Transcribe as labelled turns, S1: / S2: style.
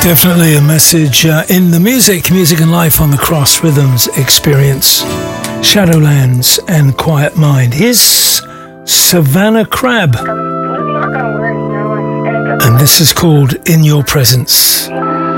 S1: Definitely a message in the music and life on the Cross Rhythms Experience. Shadowlands and Quiet Mind. Here's Savannah Crab, and this is called In Your Presence.